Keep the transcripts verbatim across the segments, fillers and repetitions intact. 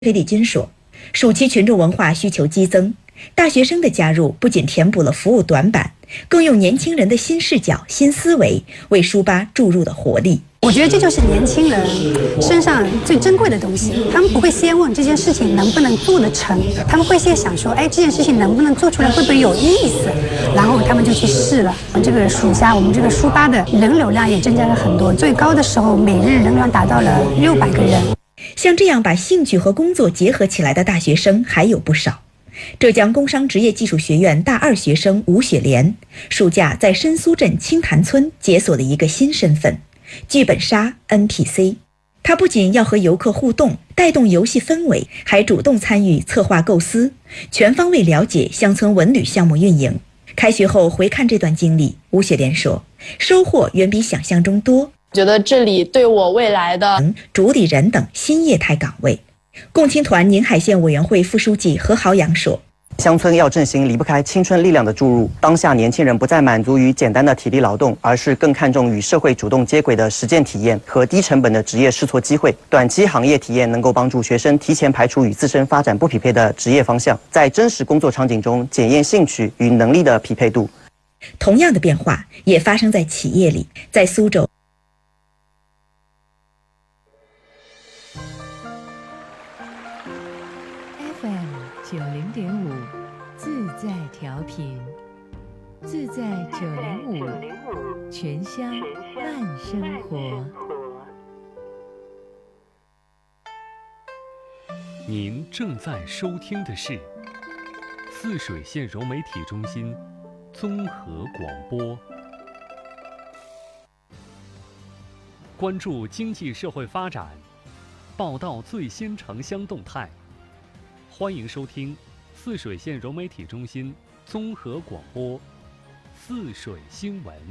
裴立军说，暑期群众文化需求激增，大学生的加入不仅填补了服务短板，更用年轻人的新视角、新思维为书吧注入了活力。 我觉得这就是年轻人身上最珍贵的东西。他们不会先问这件事情能不能做得成，他们会先想说，哎，这件事情能不能做出来，会不会有意思，然后他们就去试了。这个暑假，我们这个书吧的人流量也增加了很多，最高的时候每日人流量达到了六百个人。 像这样把兴趣和工作结合起来的大学生还有不少。浙江工商职业技术学院大二学生吴雪莲，暑假在深苏镇清潭村解锁了一个新身份——剧本杀 N P C。他不仅要和游客互动，带动游戏氛围，还主动参与策划构思，全方位了解乡村文旅项目运营。开学后回看这段经历，吴雪莲说，收获远比想象中多。 觉得这里对我未来的主理人等新业态岗位。共青团宁海县委员会副书记何豪阳说， 乡村要振兴，离不开青春力量的注入。当下年轻人不再满足于简单的体力劳动，而是更看重与社会主动接轨的实践体验和低成本的职业试错机会。短期行业体验能够帮助学生提前排除与自身发展不匹配的职业方向，在真实工作场景中检验兴趣与能力的匹配度。 同样的变化也发生在企业里，在苏州。 F M 九零点五，自在调频，自在九零五，全乡慢生活。 您正在收听的是泗水县融媒体中心综合广播，关注经济社会发展，报道最新城乡动态。欢迎收听泗水县融媒体中心综合广播泗水新闻。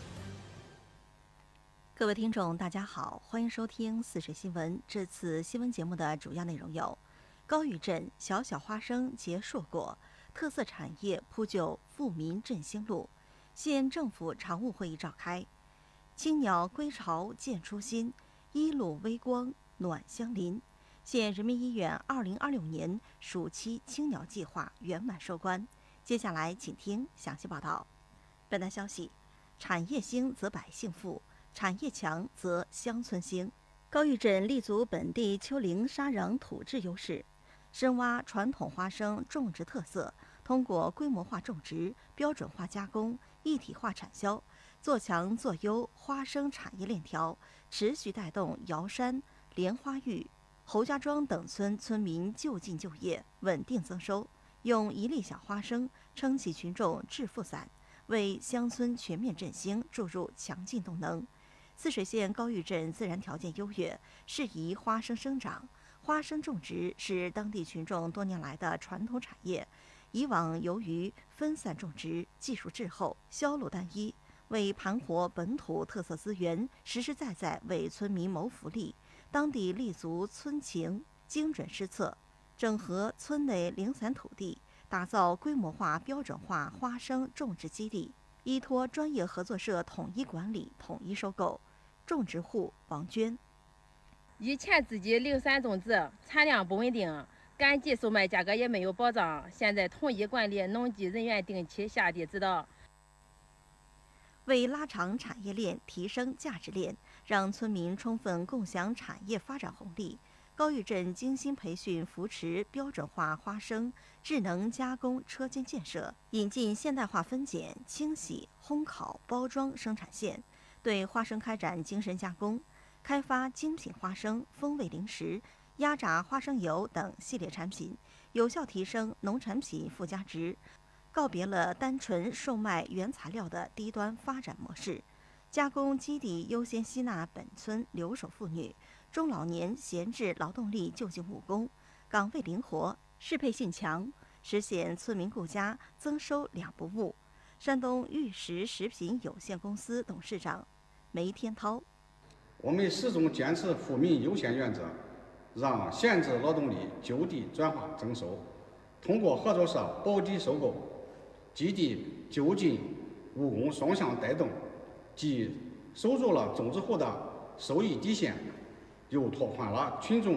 各位听众大家好，欢迎收听泗水新闻。这次新闻节目的主要内容有：高峪镇小小花生结硕果，特色产业铺就富民振兴路；县政府常务会议召开；青鸟归巢见初心，一路微光暖相邻；县人民医院二零二六年暑期青鸟计划圆满收官。接下来请听详细报道。本台消息：产业兴则百姓富，产业强则乡村兴。高峪镇立足本地丘陵沙壤土质优势，深挖传统花生种植特色，通过规模化种植、标准化加工、一体化产销，做强做优花生产业链条，持续带动瑶山、莲花峪、侯家庄等村村民就近就业，稳定增收。用一粒小花生撑起群众致富伞，为乡村全面振兴注入强劲动能。泗水县高峪镇自然条件优越，适宜花生生长。花生种植是当地群众多年来的传统产业，以往由于分散种植、技术滞后、销路单一，为盘活本土特色资源，实实在在为村民谋福利。当地立足村情，精准施策，整合村内零散土地，打造规模化、标准化花生种植基地，依托专业合作社统一管理、统一收购。种植户王娟： 以前自己零散种植，产量不稳定，赶集售卖价格也没有保障。现在统一管理，农技人员定期下地指导。 为拉长产业链、提升价值链，让村民充分共享产业发展红利，高峪镇精心培训扶持标准化花生智能加工车间建设，引进现代化分拣、清洗、烘烤、包装生产线，对花生开展精深加工，开发精品花生、风味零食、压榨花生油等系列产品，有效提升农产品附加值，告别了单纯售卖原材料的低端发展模式。加工基地优先吸纳本村留守妇女、中老年闲置劳动力就近务工，岗位灵活，适配性强，实现村民顾家增收两不误。山东玉石食品有限公司董事长梅天涛： 我们始终坚持富民优先原则，让闲置劳动力就地转化增收，通过合作社保底收购、基地就近务工双向带动，既守住了种植户的收益底线，又拓宽了群众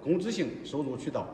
工资性收入渠道。